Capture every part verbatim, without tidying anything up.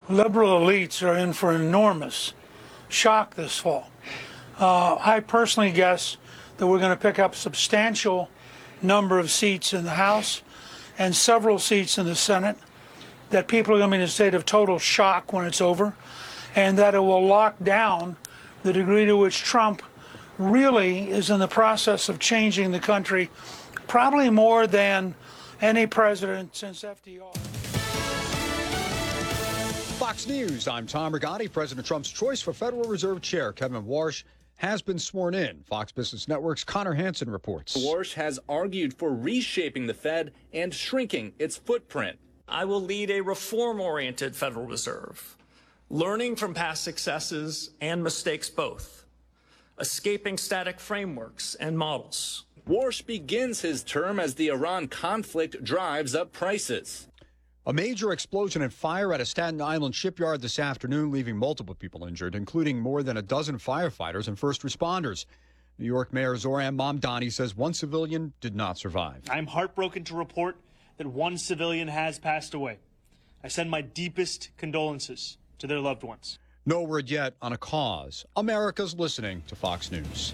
liberal elites are in for enormous shock this fall. Uh, I personally guess that we're going to pick up a substantial number of seats in the House and several seats in the Senate, that people are going to be in a state of total shock when it's over, and that it will lock down the degree to which Trump really is in the process of changing the country, probably more than any president since F D R. Fox News, I'm Tom Rigotti. President Trump's choice for Federal Reserve Chair Kevin Warsh has been sworn in. Fox Business Network's Connor Hansen reports. Warsh has argued for reshaping the Fed and shrinking its footprint. I will lead a reform-oriented Federal Reserve, learning from past successes and mistakes both, escaping static frameworks and models. Warsh begins his term as the Iran conflict drives up prices. A major explosion and fire at a Staten Island shipyard this afternoon, leaving multiple people injured, including more than a dozen firefighters and first responders. New York Mayor Zohran Mamdani says one civilian did not survive. I'm heartbroken to report that one civilian has passed away. I send my deepest condolences to their loved ones. No word yet on a cause. America's listening to Fox News.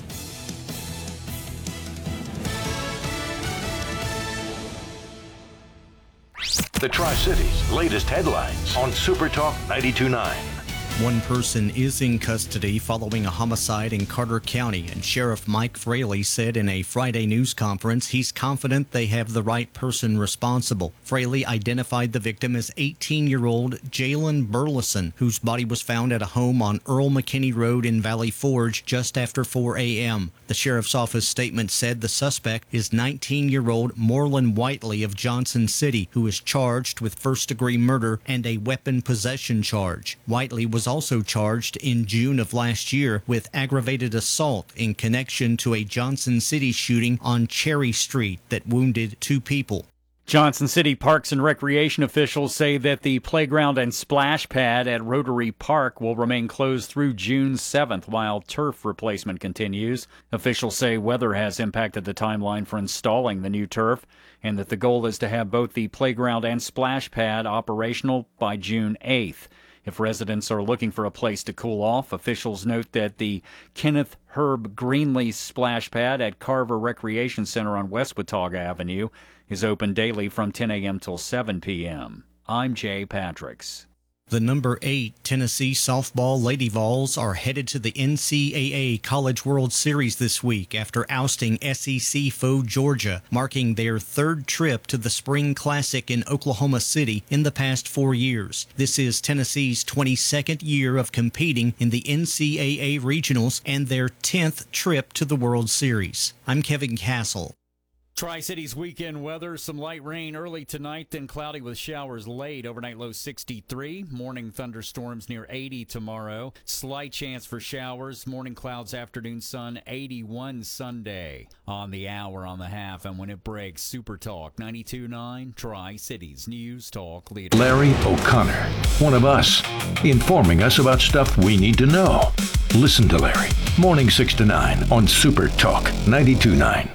The Tri-Cities' latest headlines on Super Talk ninety-two point nine. One person is in custody following a homicide in Carter County, and Sheriff Mike Fraley said in a Friday news conference he's confident they have the right person responsible. Fraley identified the victim as eighteen-year-old Jalen Burleson, whose body was found at a home on Earl McKinney Road in Valley Forge just after four a.m. The sheriff's office statement said the suspect is nineteen-year-old Moreland Whiteley of Johnson City, who is charged with first-degree murder and a weapon possession charge. Whiteley was also charged in June of last year with aggravated assault in connection to a Johnson City shooting on Cherry Street that wounded two people. Johnson City Parks and Recreation officials say that the playground and splash pad at Rotary Park will remain closed through June seventh while turf replacement continues. Officials say weather has impacted the timeline for installing the new turf, and that the goal is to have both the playground and splash pad operational by June eighth. If residents are looking for a place to cool off, officials note that the Kenneth Herb Greenlee splash pad at Carver Recreation Center on West Watauga Avenue is open daily from ten a.m. till seven p.m. I'm Jay Patricks. The number eight Tennessee softball Lady Vols are headed to the N C double A College World Series this week after ousting S E C foe Georgia, marking their third trip to the Spring Classic in Oklahoma City in the past four years. This is Tennessee's twenty-second year of competing in the N C double A Regionals and their tenth trip to the World Series. I'm Kevin Castle. Tri-Cities weekend weather, some light rain early tonight, then cloudy with showers late. Overnight low sixty-three. Morning thunderstorms near eighty tomorrow. Slight chance for showers. Morning clouds, afternoon sun, eighty-one Sunday. On the hour, on the half, and when it breaks, Super Talk ninety-two point nine, Tri-Cities News Talk Leader. Larry O'Connor, one of us, informing us about stuff we need to know. Listen to Larry, morning six to nine on Super Talk ninety-two point nine.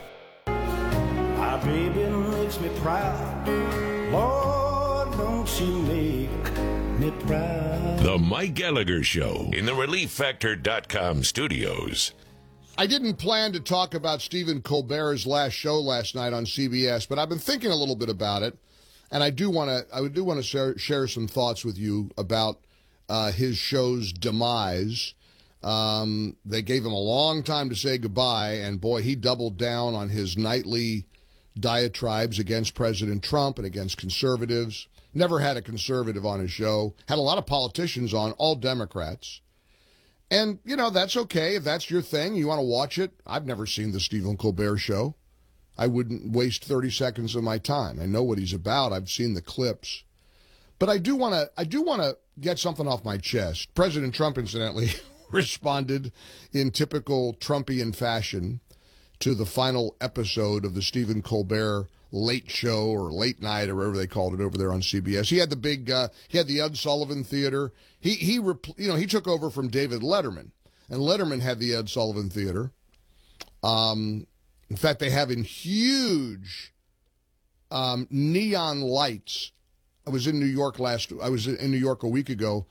Baby makes me proud. Lord, don't she make me proud. The Mike Gallagher Show in the relief factor dot com studios. I didn't plan to talk about Stephen Colbert's last show last night on C B S, but I've been thinking a little bit about it, and I do want to I do want to share, share some thoughts with you about uh, his show's demise. Um, they gave him a long time to say goodbye, and boy, he doubled down on his nightly diatribes against President Trump and against conservatives. Never had a conservative on his show. Had a lot of politicians on, all Democrats. And, you know, that's okay. If that's your thing, you want to watch it. I've never seen the Stephen Colbert Show. I wouldn't waste thirty seconds of my time. I know what he's about. I've seen the clips. But I do want to I do want to get something off my chest. President Trump, incidentally, responded in typical Trumpian fashion to the final episode of the Stephen Colbert Late Show or Late Night or whatever they called it over there on C B S. He had the big, uh, he had the Ed Sullivan Theater. He he, repl- you know, he took over from David Letterman, and Letterman had the Ed Sullivan Theater. Um, in fact, they have in huge um, neon lights. I was in New York last. I was in New York a week ago.